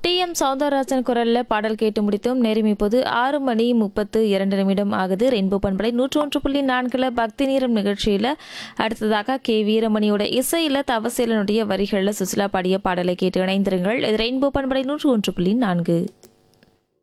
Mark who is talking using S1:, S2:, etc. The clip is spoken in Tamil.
S1: டி.எம். சௌந்தரராஜன் குரல்ல பாடல் கேட்டு முடித்தோம். நேரம் இப்போது 6:32 ஆகுது. ரெயின்போ பண்பலை 101.4 பக்தி நேரம் நிகழ்ச்சியில் அடுத்ததாக கே வீரமணியோட இசையில் தவசீலனுடைய வரிகளில் சுசிலா பாடிய பாடலை கேட்டு இணைந்திருங்கள். இது ரெயின்போ பண்பலை 101.4.